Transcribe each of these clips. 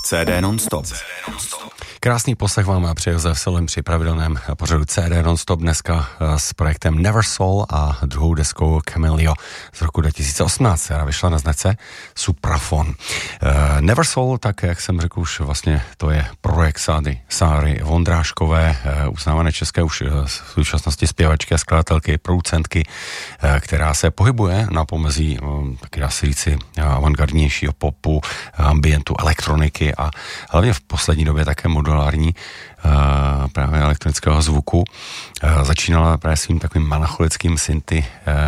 CD non-stop. Krásný poslech vám přeje Josef Solem při pravidelném pořadu CD non-stop dneska s projektem Never Soul a druhou deskou Camellia z roku 2018, která vyšla na značce Supraphon. Never Soul, tak jak jsem řekl už vlastně, to je projekt Sáry Vondráškové, uznávané české už v současnosti zpěvačky a skladatelky, producentky, která se pohybuje na pomezí, taky dá se říci, avantgardnějšího popu, ambientu, elektroniky a hlavně v poslední době také modulární právě elektronického zvuku. Začínala právě svým takovým melancholickým synty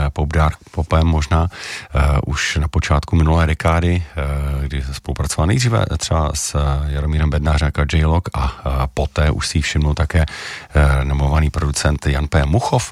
popem možná už na počátku minulé dekády, kdy spolupracovala nejdříve třeba s Jaromírem Bednářem jako J-Log a poté už si všimnul také nomovaný producent Jan P. Muchov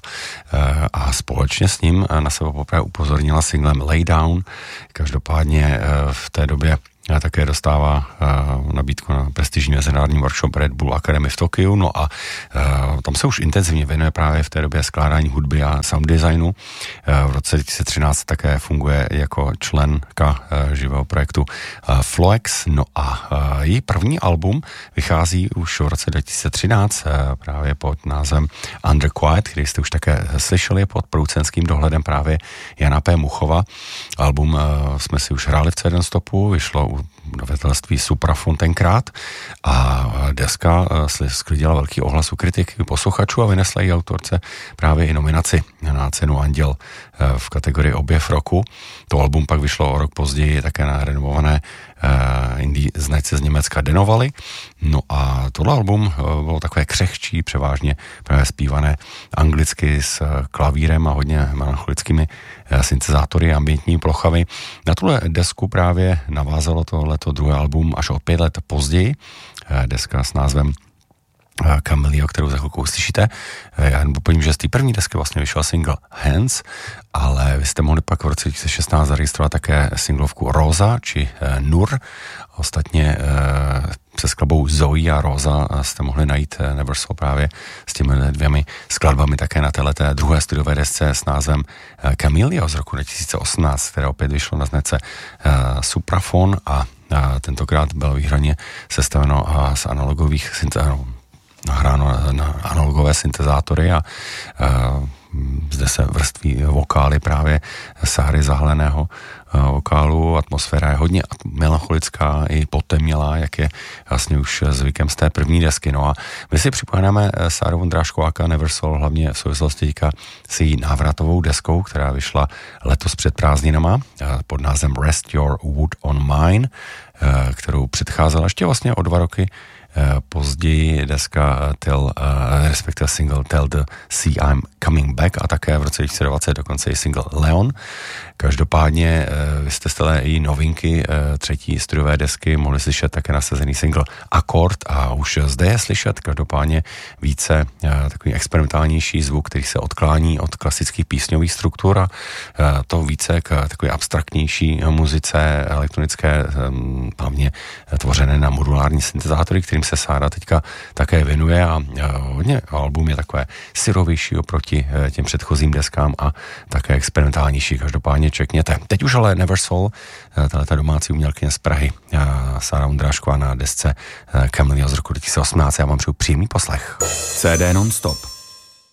a společně s ním na sebe poprvé upozornila singlem Lay Down. Každopádně v té době také dostává nabídku na prestižní mezinárodní workshop Red Bull Academy v Tokiu, no a tam se už intenzivně věnuje právě v té době skládání hudby a sound designu. V roce 2013 také funguje jako členka živého projektu Floex, no a její první album vychází už v roce 2013 právě pod názvem Under Quiet, který jste už také slyšeli pod producentským dohledem právě Jana P. Muchova. Album jsme si už hráli v CD Stopu, vyšlo u vydavatelství Supraphon tenkrát a deska sklidila velký ohlas u kritiky posluchačů a vynesla jí autorce právě i nominaci na cenu Anděl v kategorii objev roku. To album pak vyšlo o rok později také na renomované indie značce z Německa Dennovali. No a tohle album bylo takové křehčí, převážně právě zpívané anglicky s klavírem a hodně melancholickými syntezátory, ambientní plochami. Na tuhle desku právě navázalo tohleto druhé album až o 5 let později. Deska s názvem Camellia, kterou za chvilku uslyšíte. Já jen doplním, že z té první desky vlastně vyšel single Hands, ale vy jste mohli pak v roce 2016 zaregistrovat také singlovku Rosa či Nur. Ostatně se skladbou Zoe a Rosa jste mohli najít Never Soul právě s těmi dvěmi skladbami také na téhleté druhé studiové desce s názvem Camellia z roku 2018, která opět vyšlo na značce Supraphon a tentokrát bylo výhradně sestaveno z analogových nahráno na analogové syntezátory a zde se vrství vokály právě Sáry Zahaleného vokálu. Atmosféra je hodně melancholická i potemnělá, jak je vlastně už zvykem z té první desky. No a my si připomínáme Sáru Vondráškováka Never Soul hlavně v souvislosti s její návratovou deskou, která vyšla letos před prázdninama pod názvem Rest Your Wood on Mine, kterou předcházela ještě vlastně o 2 roky později deska respektive single Tell the Sea I'm Coming Back a také v roce 2020 dokonce i single Leon. Každopádně vy jste z té její novinky třetí studiové desky mohli slyšet také nasazený single Akord a už zde je slyšet každopádně více takový experimentálnější zvuk, který se odklání od klasických písňových struktur a to více k takové abstraktnější muzice elektronické, hlavně tvořené na modulární syntezátory, kterým se Sára teďka také věnuje a hodně album je takové syrovější oproti těm předchozím deskám a také experimentálnější. Každopádně čekněte. Teď už ale Never Soul, tato domácí umělkyně z Prahy, Sára Vondrášková na desce Camellia z roku 2018. Já vám přeju příjemný poslech. CD non-stop.